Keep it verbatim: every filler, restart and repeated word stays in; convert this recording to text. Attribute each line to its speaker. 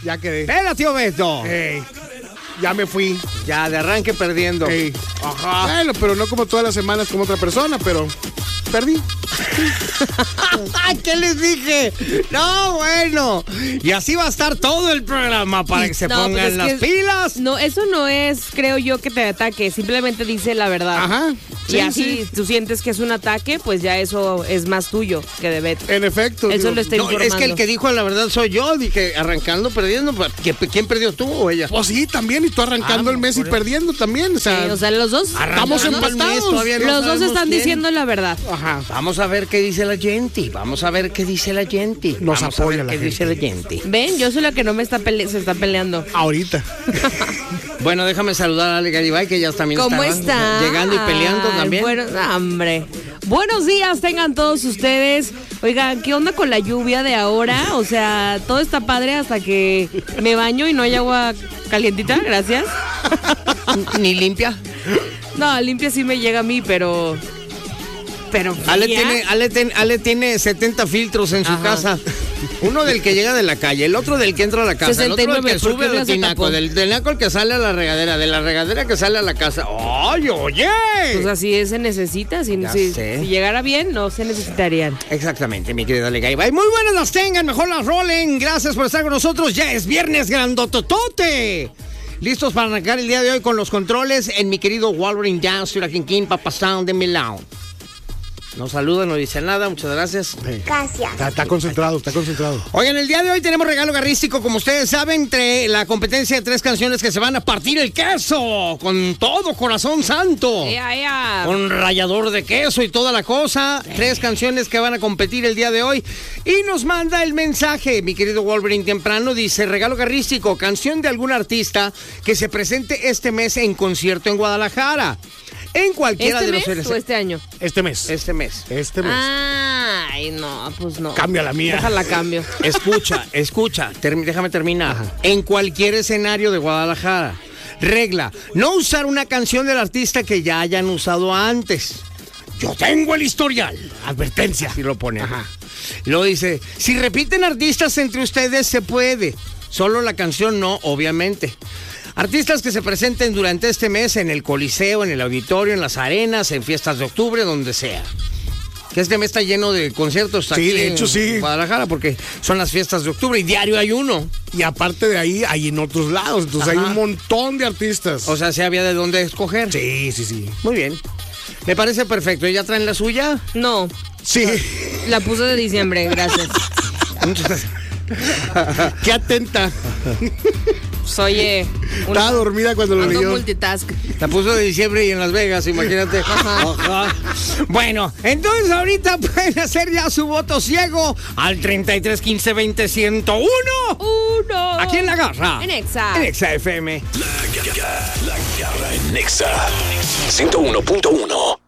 Speaker 1: Ya quedé.
Speaker 2: ¡Pela, tío Beto!
Speaker 1: Ey, ya me fui.
Speaker 2: Ya, de arranque perdiendo.
Speaker 1: Ey.
Speaker 2: Ajá.
Speaker 1: Bueno, pero no como todas las semanas como otra persona, pero perdí.
Speaker 2: ¿Qué les dije? No, bueno. Y así va a estar todo el programa para que se
Speaker 3: No,
Speaker 2: pongan
Speaker 3: pues es
Speaker 2: las
Speaker 3: que-
Speaker 2: pilas.
Speaker 3: No, eso no es, creo yo, que te ataque. Simplemente dice la verdad.
Speaker 1: Ajá.
Speaker 3: Y
Speaker 1: Sí,
Speaker 3: así
Speaker 1: sí.
Speaker 3: tú sientes que es un ataque, pues ya eso es más tuyo que de Beto.
Speaker 1: En efecto.
Speaker 3: Eso
Speaker 1: digo,
Speaker 3: lo está
Speaker 2: No,
Speaker 3: informando.
Speaker 2: es que el que dijo la verdad soy yo. Dije, arrancando, perdiendo. pues, ¿qué- ¿Quién perdió, tú o ella?
Speaker 1: Pues sí, también. Y tú arrancando
Speaker 2: Ah,
Speaker 1: el mes y
Speaker 2: por eso.
Speaker 1: perdiendo también. O sea,
Speaker 3: Sí, o sea, los dos.
Speaker 2: Arrancando
Speaker 1: estamos
Speaker 2: el mes,
Speaker 1: empatados.
Speaker 2: todavía no
Speaker 3: los dos
Speaker 2: sabemos
Speaker 3: están
Speaker 2: quién.
Speaker 3: diciendo la verdad.
Speaker 1: ajá.
Speaker 2: Vamos a ver qué dice la gente. Vamos a ver qué dice la gente.
Speaker 1: Nos
Speaker 2: Vamos a
Speaker 1: apoya
Speaker 2: ver
Speaker 1: la
Speaker 2: qué
Speaker 1: gente.
Speaker 2: dice la gente.
Speaker 3: Ven, yo soy la que no me está pele- se está peleando.
Speaker 1: Ahorita.
Speaker 2: Bueno, déjame saludar a Ale Garibay, que ya también
Speaker 3: ¿Cómo
Speaker 2: está
Speaker 3: está?
Speaker 2: llegando y peleando también.
Speaker 3: Bueno, hombre. Buenos días tengan todos ustedes. Oigan, ¿qué onda con la lluvia de ahora? O sea, todo está padre hasta que me baño y no hay agua calientita, gracias.
Speaker 2: Ni limpia.
Speaker 3: No, limpia sí me llega a mí, pero... Pero
Speaker 2: Ale
Speaker 3: fría.
Speaker 2: tiene, Ale, ten- Ale tiene setenta filtros en su
Speaker 3: Ajá.
Speaker 2: casa. Uno del que llega de la calle, el otro del que entra a la casa,
Speaker 3: sesenta y
Speaker 2: el otro
Speaker 3: nueve,
Speaker 2: del que
Speaker 3: ¿por
Speaker 2: sube
Speaker 3: qué le
Speaker 2: al
Speaker 3: hace
Speaker 2: tinaco,
Speaker 3: tapón?
Speaker 2: del tinaco el que sale a la regadera, de la regadera que sale a la casa. ¡Ay, oye!
Speaker 3: Pues así se necesita. Si,
Speaker 2: Ya
Speaker 3: si-
Speaker 2: sé.
Speaker 3: si llegara bien, no se necesitarían.
Speaker 2: Exactamente, mi querida Ale Garibay. Muy buenas las tengan, mejor las rolen. Gracias por estar con nosotros. Ya es viernes grandototote. Listos para arrancar el día de hoy con los controles en mi querido Wolverine Dance, Hurricane King, Papa Sound de Milán. Nos saluda, no dice nada, muchas gracias.
Speaker 4: Gracias.
Speaker 1: Está, está concentrado, está concentrado.
Speaker 2: Oigan, el día de hoy tenemos regalo garrístico, como ustedes saben, entre la competencia de tres canciones que se van a partir el queso, con todo corazón santo.
Speaker 3: Ea, ea.
Speaker 2: Con rallador de queso y toda la cosa. Tres canciones que van a competir el día de hoy. Y nos manda el mensaje, mi querido Wolverine temprano, dice, regalo garrístico, canción de algún artista que se presente este mes en concierto en Guadalajara. En cualquiera
Speaker 3: ¿Este
Speaker 2: de los
Speaker 3: mes o este año?
Speaker 1: Este mes.
Speaker 2: Este mes.
Speaker 1: Este mes.
Speaker 3: Ay, no, pues no.
Speaker 1: Cambia la mía.
Speaker 3: Déjala cambio.
Speaker 2: Escucha, escucha, termi- déjame terminar. En cualquier escenario de Guadalajara. Regla, no usar una canción del artista que ya hayan usado antes. Yo tengo el historial.
Speaker 1: Advertencia.
Speaker 2: Así lo pone.
Speaker 1: Ajá.
Speaker 2: Lo dice, si repiten artistas entre ustedes se puede. Solo la canción no, obviamente. Artistas que se presenten durante este mes en el Coliseo, en el Auditorio, en las arenas, en fiestas de octubre, donde sea. Que este mes está lleno de conciertos
Speaker 1: Sí,
Speaker 2: aquí
Speaker 1: de
Speaker 2: en
Speaker 1: hecho, sí.
Speaker 2: Guadalajara, porque son las fiestas de octubre y diario hay uno.
Speaker 1: Y aparte de ahí, hay en otros lados. Entonces
Speaker 2: Ajá.
Speaker 1: hay un montón de artistas.
Speaker 2: O sea, si había de dónde escoger.
Speaker 1: sí, sí, sí.
Speaker 2: Muy bien. Me parece perfecto. ¿Ya traen la suya?
Speaker 3: No,
Speaker 1: Sí.
Speaker 3: la puse de diciembre, gracias.
Speaker 1: Qué atenta.
Speaker 3: Pues, oye,
Speaker 1: Estaba dormida cuando lo
Speaker 3: ando
Speaker 1: leyó.
Speaker 3: multitask.
Speaker 2: La puso de diciembre y en Las Vegas, imagínate. Ajá. Bueno, entonces ahorita pueden hacer ya su voto ciego al treinta y tres quince veinte ciento uno.
Speaker 3: Uno.
Speaker 2: Aquí en La Garra.
Speaker 3: En Exa.
Speaker 2: En Exa F M.
Speaker 5: La Garra en Nexa ciento uno punto uno.